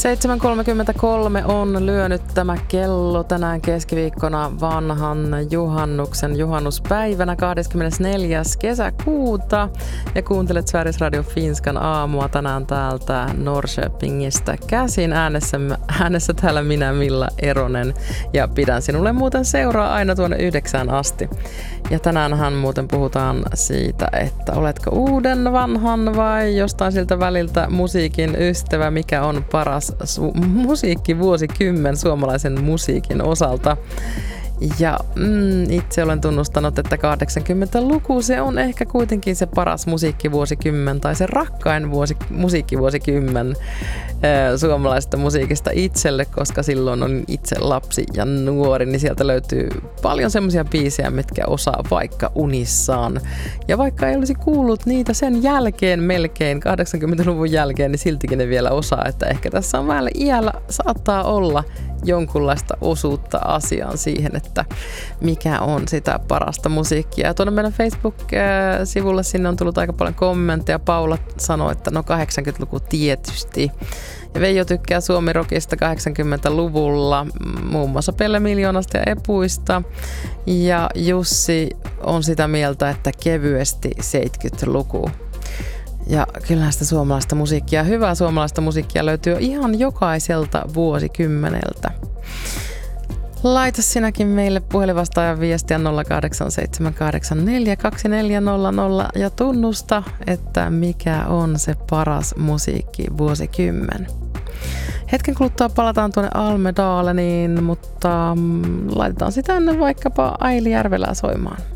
7.33 on lyönyt tämä kello tänään keskiviikkona vanhan juhannuspäivänä 24. kesäkuuta. Ja kuuntelet Sveriges Radio Finskan aamua tänään täältä Norrköpingistä käsin. Äänessä täällä minä, Milla Eronen, ja pidän sinulle muuten seuraa aina tuonne 9 asti. Ja tänäänhän muuten puhutaan siitä, että oletko uuden, vanhan vai jostain siltä väliltä musiikin ystävä, mikä on paras musiikkivuosikymmen suomalaisen musiikin osalta. Ja itse olen tunnustanut, että 80-luku se on ehkä kuitenkin se paras musiikkivuosikymmen tai se rakkain musiikkivuosikymmen suomalaisesta musiikista itselle, koska silloin olin itse lapsi ja nuori, niin sieltä löytyy paljon semmoisia biisejä, mitkä osaa vaikka unissaan. Ja vaikka ei olisi kuullut niitä sen jälkeen melkein 80-luvun jälkeen, niin siltikin ne vielä osaa, että ehkä tässä on vähän iällä saattaa olla jonkunlaista osuutta asiaan siihen, että mikä on sitä parasta musiikkia. Ja tuonne meidän Facebook-sivulle sinne on tullut aika paljon kommentteja. Paula sanoi, että no 80-luku tietysti. Ja Veijo tykkää Suomi-rockista 80-luvulla, muun muassa Pelle Miljoonasta ja Epuista. Ja Jussi on sitä mieltä, että kevyesti 70-luku. Ja kyllähän sitä suomalaista musiikkia, hyvää suomalaista musiikkia löytyy ihan jokaiselta vuosikymmeneltä. Laita sinäkin meille puhelinvastaajan viestiä 0878424000 ja tunnusta, että mikä on se paras musiikkivuosikymmen. Hetken kuluttua palataan tuonne Almedaleniin, mutta laitetaan sitä ennen vaikkapa Aili Järvelää soimaan.